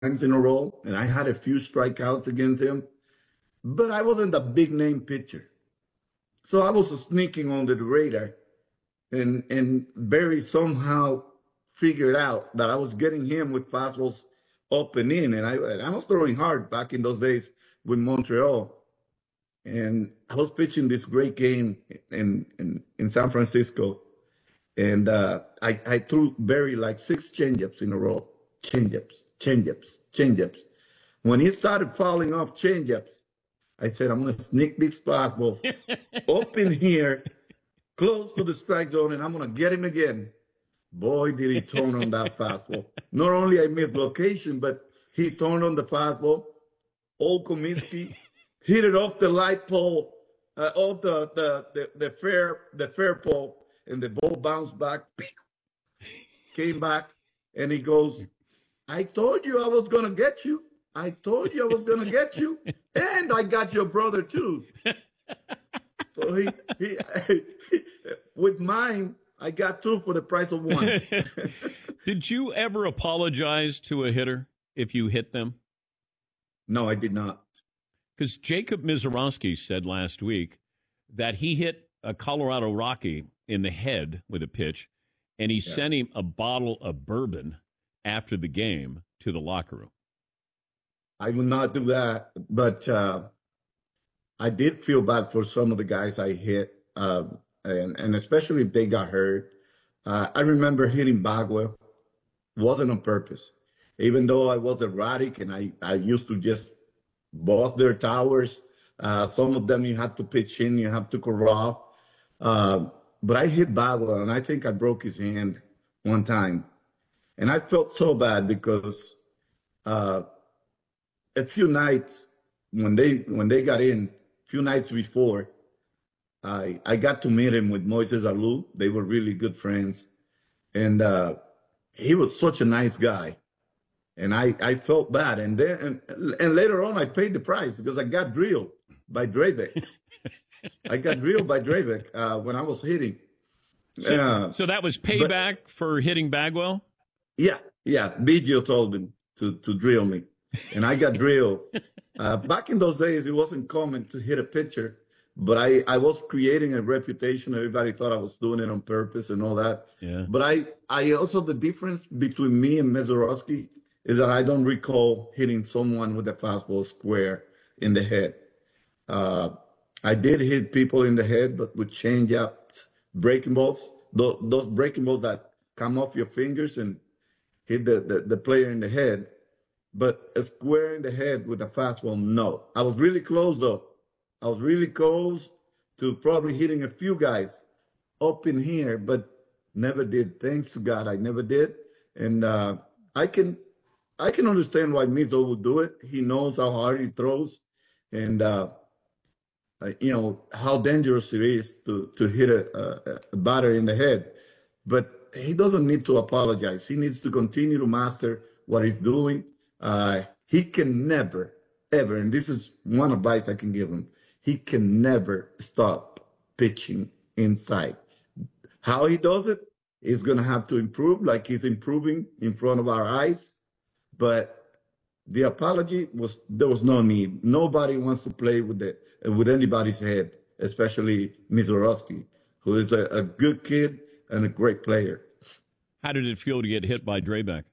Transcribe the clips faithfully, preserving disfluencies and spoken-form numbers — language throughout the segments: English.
times in a row, and I had a few strikeouts against him, but I wasn't a big name pitcher. So I was sneaking under the radar, and and Barry somehow figured out that I was getting him with fastballs up and in, and I I was throwing hard back in those days with Montreal, and I was pitching this great game in in, in San Francisco, and uh, I I threw Barry like six changeups in a row, changeups, changeups, changeups. When he started falling off changeups, I said, I'm going to sneak this fastball up in here, close to the strike zone, and I'm going to get him again. Boy, did he turn on that fastball. Not only I missed location, but he turned on the fastball. Old Comiskey hit it off the light pole, uh, off the, the, the, the, fair, the fair pole, and the ball bounced back, came back, and he goes, I told you I was going to get you. I told you I was going to get you, and I got your brother too. So he, he, he, with mine, I got two for the price of one. Did you ever apologize to a hitter if you hit them? No, I did not. Because Jacob Mizorowski said last week that he hit a Colorado Rocky in the head with a pitch, and he yeah. sent him a bottle of bourbon after the game to the locker room. I would not do that, but uh, I did feel bad for some of the guys I hit, uh, and, and especially if they got hurt. Uh, I remember hitting Bagwell. Wasn't on purpose. Even though I was erratic and I, I used to just boss their towers, uh, some of them you have to pitch in, you have to corral. Uh, but I hit Bagwell, and I think I broke his hand one time. And I felt so bad because uh, a few nights when they when they got in, a few nights before, I I got to meet him with Moises Alou. They were really good friends, and uh, he was such a nice guy, and I, I felt bad. And then and, and later on, I paid the price because I got drilled by Drabek. I got drilled by Drabek uh, when I was hitting. So, uh, so that was payback but, for hitting Bagwell? Yeah, yeah. Biggio told him to to drill me. And I got drilled. Uh, back in those days, it wasn't common to hit a pitcher, but I, I was creating a reputation. Everybody thought I was doing it on purpose and all that. Yeah. But I, I also, the difference between me and Mizorowski is that I don't recall hitting someone with a fastball square in the head. Uh, I did hit people in the head, but with change-ups, breaking balls, those, those breaking balls that come off your fingers and hit the, the, the player in the head. But a square in the head with a fastball, no. I was really close, though. I was really close to probably hitting a few guys up in here, but never did. Thanks to God, I never did. And uh, I can I can understand why Mizo would do it. He knows how hard he throws and, uh, uh, you know, how dangerous it is to, to hit a, a, a batter in the head. But he doesn't need to apologize. He needs to continue to master what he's doing. Uh, he can never, ever, and this is one advice I can give him, he can never stop pitching inside. How he does it is going to have to improve, like he's improving in front of our eyes. But the apology was, there was no need. Nobody wants to play with the with anybody's head, especially Mizorowski, who is a, a good kid and a great player. How did it feel to get hit by Drabek?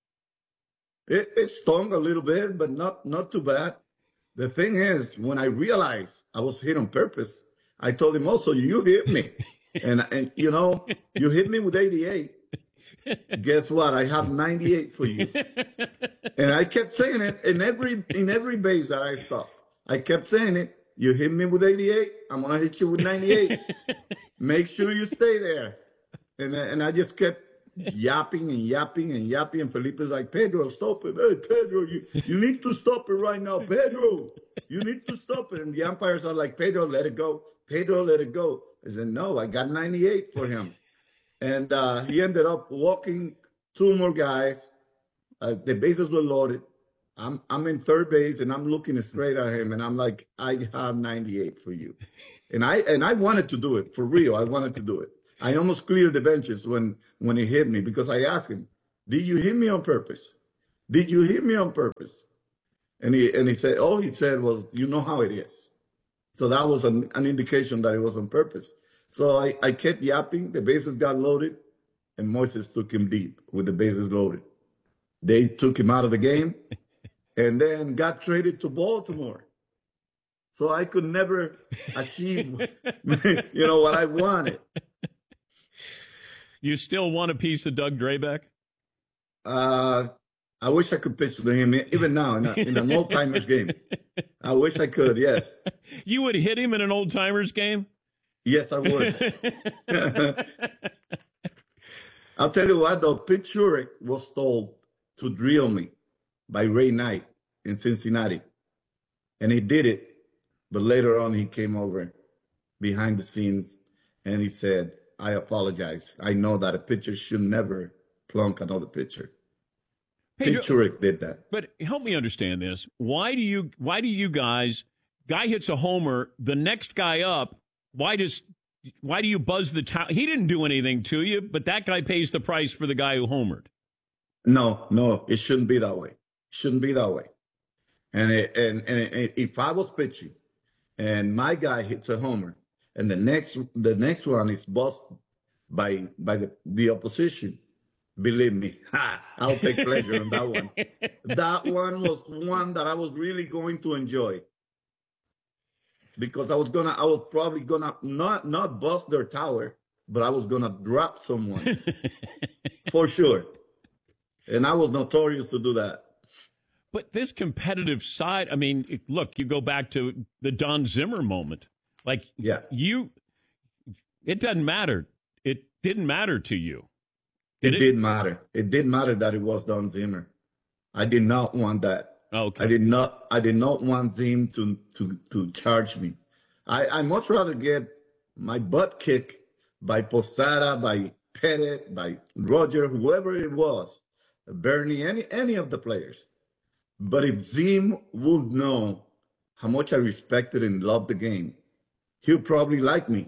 It, it stung a little bit, but not, not too bad. The thing is, when I realized I was hit on purpose, I told him also, you hit me. and, and, you know, you hit me with eighty-eight. Guess what? I have ninety-eight for you. And I kept saying it in every in every base that I stopped. I kept saying it. You hit me with eighty-eight. I'm going to hit you with ninety-eight. Make sure you stay there. And, and I just kept yapping and yapping and yapping, and Felipe's like, Pedro, stop it. Hey, Pedro, you, you need to stop it right now. Pedro, you need to stop it. And the umpires are like, Pedro, let it go. Pedro, let it go. I said, no, I got ninety-eight for him. And uh, he ended up walking two more guys. Uh, the bases were loaded. I'm I'm in third base, and I'm looking straight at him, and I'm like, I have ninety-eight for you. And I and I wanted to do it, for real. I wanted to do it. I almost cleared the benches when, when he hit me because I asked him, did you hit me on purpose? Did you hit me on purpose? And he and he said, all he said was, you know how it is. So that was an, an indication that it was on purpose. So I, I kept yapping. The bases got loaded, and Moises took him deep with the bases loaded. They took him out of the game, and then got traded to Baltimore. So I could never achieve, you know, what I wanted. You still want a piece of Doug Drabek? Uh, I wish I could pitch to him even now in, a, in an old timers game. I wish I could. Yes. You would hit him in an old timers game? Yes, I would. I'll tell you what, though, Pete Shurek was told to drill me by Ray Knight in Cincinnati, and he did it. But later on, he came over behind the scenes and he said, I apologize. I know that a pitcher should never plunk another pitcher. Pedro, Pete Shurek did that. But help me understand this. Why do you why do you guys, guy hits a homer, the next guy up, why does why do you buzz the towel? He didn't do anything to you, but that guy pays the price for the guy who homered. No, no, it shouldn't be that way. It shouldn't be that way. And it, and, and it, if I was pitching, and my guy hits a homer, and the next the next one is busted by by the, the opposition. Believe me, ha, I'll take pleasure in that one. That one was one that I was really going to enjoy, because I was gonna I was probably gonna not not bust their tower, but I was gonna drop someone for sure, and I was notorious to do that. But this competitive side, I mean, look, you go back to the Don Zimmer moment. Like, yeah. you, it doesn't matter. It didn't matter to you. Did it, it did matter. It did matter that it was Don Zimmer. I did not want that. Okay. I did not. I did not want Zim to to to charge me. I I much rather get my butt kicked by Posada, by Pettit, by Roger, whoever it was, Bernie, any any of the players. But if Zim would know how much I respected and loved the game, he'll probably like me.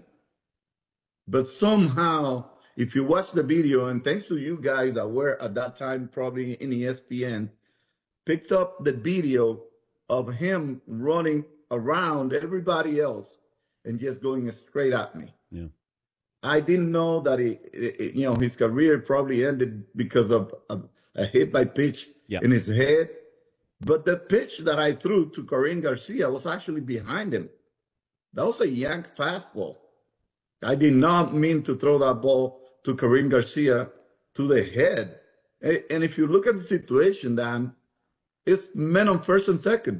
But somehow, if you watch the video, and thanks to you guys that were at that time probably in E S P N, picked up the video of him running around everybody else and just going straight at me. Yeah. I didn't know that he, it, you know, his career probably ended because of a, a hit by pitch yeah. in his head. But the pitch that I threw to Karim Garcia was actually behind him. That was a yank fastball. I did not mean to throw that ball to Karim Garcia to the head. And if you look at the situation, Dan, it's men on first and second.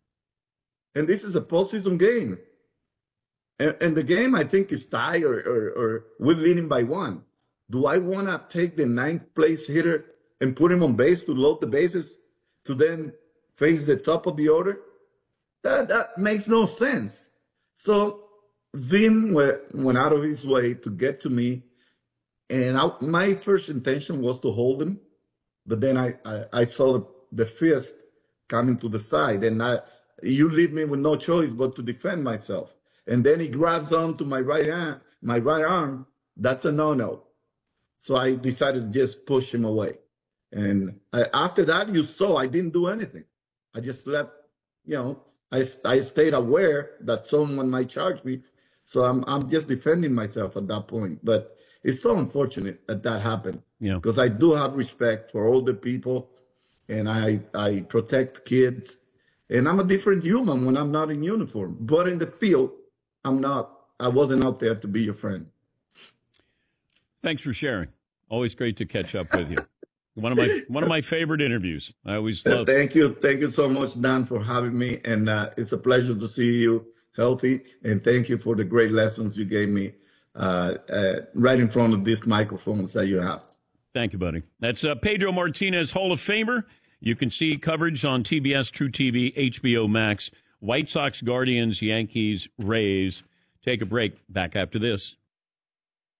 And this is a postseason game. And, and the game, I think, is tied or, or, or we're leading by one. Do I want to take the ninth place hitter and put him on base to load the bases to then face the top of the order? That that makes no sense. So Zim went, went out of his way to get to me, and I, my first intention was to hold him, but then I, I, I saw the, the fist coming to the side, and I, you leave me with no choice but to defend myself. And then he grabs onto my right hand, my right arm. That's a no-no. So I decided to just push him away. And I, after that, you saw I didn't do anything. I just left, you know, I, I stayed aware that someone might charge me. So I'm I'm just defending myself at that point. But it's so unfortunate that that happened. Yeah. Because I do have respect for older people, and I I protect kids. And I'm a different human when I'm not in uniform. But in the field, I'm not. I wasn't out there to be your friend. Thanks for sharing. Always great to catch up with you. One of my one of my favorite interviews. I always love. Thank you, thank you so much, Dan, for having me, and uh, it's a pleasure to see you healthy. And thank you for the great lessons you gave me uh, uh, right in front of these microphones that you have. Thank you, buddy. That's uh, Pedro Martinez, Hall of Famer. You can see coverage on T B S, True T V, H B O Max. White Sox, Guardians, Yankees, Rays. Take a break. Back after this.